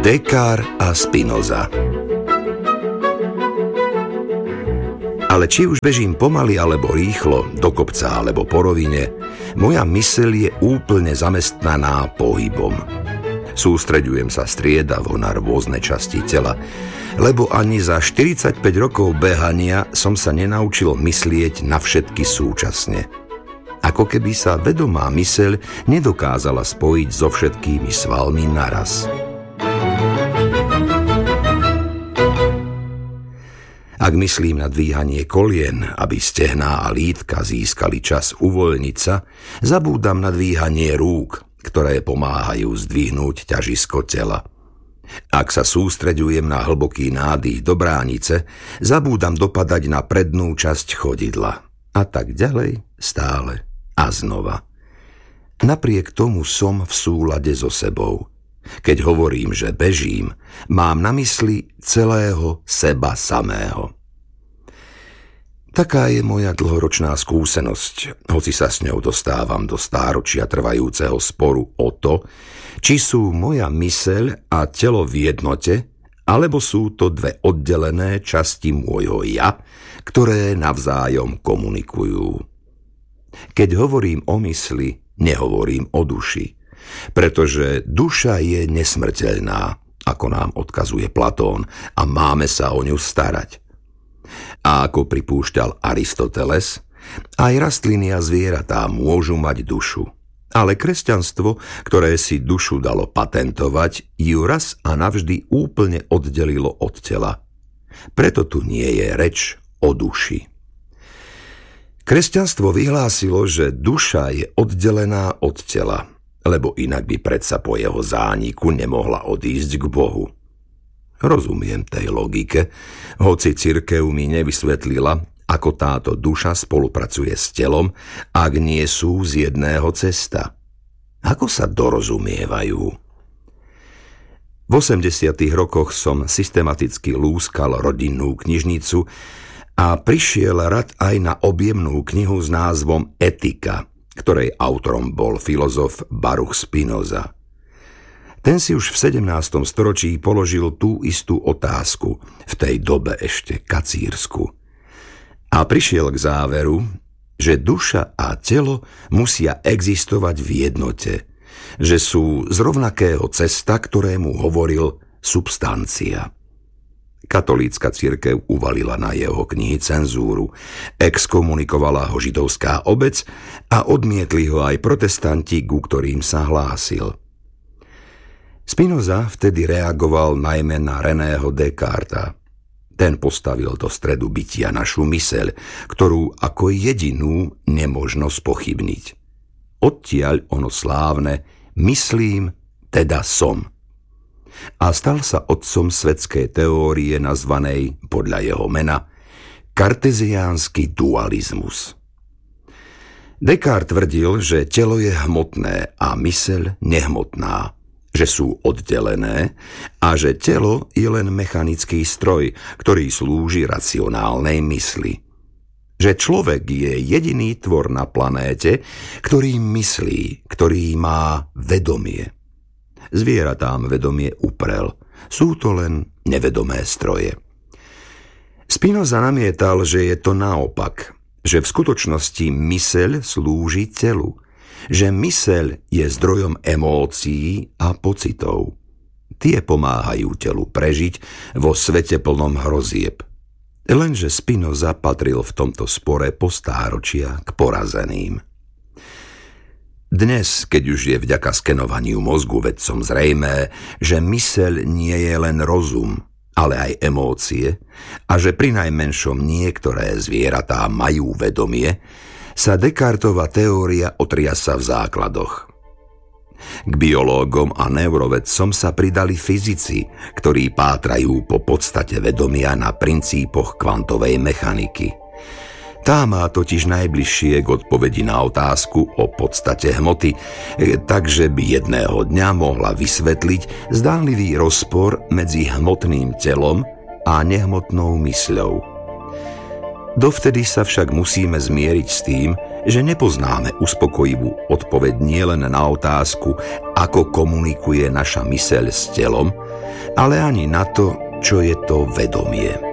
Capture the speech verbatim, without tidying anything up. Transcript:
Descartes a Spinoza. Ale či už bežím pomaly alebo rýchlo, do kopca alebo po rovine, moja myseľ je úplne zamestnaná pohybom. Sústreďujem sa striedavo na rôzne časti tela, lebo ani za štyridsaťpäť rokov behania som sa nenaučil myslieť na všetky súčasne. Ako keby sa vedomá myseľ nedokázala spojiť so všetkými svalmi naraz. Ak myslím na dvíhanie kolien, aby stehná a lítka získali čas uvoľniť sa, zabúdam na dvíhanie rúk, ktoré pomáhajú zdvihnúť ťažisko tela. Ak sa sústreďujem na hlboký nádych do bránice, zabúdam dopadať na prednú časť chodidla. A tak ďalej, stále a znova. Napriek tomu som v súlade so sebou. Keď hovorím, že bežím, mám na mysli celého seba samého. Taká je moja dlhoročná skúsenosť, hoci sa s ňou dostávam do stáročia trvajúceho sporu o to, či sú moja myseľ a telo v jednote, alebo sú to dve oddelené časti môjho ja, ktoré navzájom komunikujú. Keď hovorím o mysli, nehovorím o duši, pretože duša je nesmrteľná, ako nám odkazuje Platón, a máme sa o ňu starať. A ako pripúšťal Aristoteles, aj rastliny a zvieratá môžu mať dušu. Ale kresťanstvo, ktoré si dušu dalo patentovať, ju raz a navždy úplne oddelilo od tela. Preto tu nie je reč o duši. Kresťanstvo vyhlásilo, že duša je oddelená od tela, lebo inak by predsa po jeho zániku nemohla odísť k Bohu. Rozumiem tej logike, hoci cirkev mi nevysvetlila, ako táto duša spolupracuje s telom, ak nie sú z jedného cesta. Ako sa dorozumievajú? V osemdesiatych rokoch som systematicky lúskal rodinnú knižnicu a prišiel rad aj na objemnú knihu s názvom Etika, ktorej autorom bol filozof Baruch Spinoza. Ten si už v sedemnástom storočí položil tú istú otázku, v tej dobe ešte kacírsku. A prišiel k záveru, že duša a telo musia existovať v jednote, že sú z rovnakého cesta, ktorému hovoril substancia. Katolícka cirkev uvalila na jeho knihy cenzúru, exkomunikovala ho židovská obec a odmietli ho aj protestanti, ku ktorým sa hlásil. Spinoza vtedy reagoval najmä na Reného Descartesa. Ten postavil do stredu bytia našu myseľ, ktorú ako jedinú nemožno spochybniť. Odtiaľ ono slávne myslím, teda som. A stal sa otcom svetskej teórie nazvanej podľa jeho mena karteziánsky dualizmus. Descartes tvrdil, že telo je hmotné a myseľ nehmotná, že sú oddelené a že telo je len mechanický stroj, ktorý slúži racionálnej mysli. Že človek je jediný tvor na planéte, ktorý myslí, ktorý má vedomie. Zvieratám vedomie uprel, sú to len nevedomé stroje. Spinoza namietal, že je to naopak, že v skutočnosti myseľ slúži telu, že myseľ je zdrojom emócií a pocitov. Tie pomáhajú telu prežiť vo svete plnom hrozieb. Lenže Spinoza patril v tomto spore po stáročia k porazeným. Dnes, keď už je vďaka skenovaniu mozgu vedcom zrejmé, že myseľ nie je len rozum, ale aj emócie, a že prinajmenšom niektoré zvieratá majú vedomie, sa Descartova teória otriasa v základoch. K biológom a neurovedcom sa pridali fyzici, ktorí pátrajú po podstate vedomia na princípoch kvantovej mechaniky. Tá má totiž najbližšie k odpovedi na otázku o podstate hmoty, takže by jedného dňa mohla vysvetliť zdánlivý rozpor medzi hmotným telom a nehmotnou mysľou. Dovtedy sa však musíme zmieriť s tým, že nepoznáme uspokojivú odpoveď nielen na otázku, ako komunikuje naša myseľ s telom, ale ani na to, čo je to vedomie.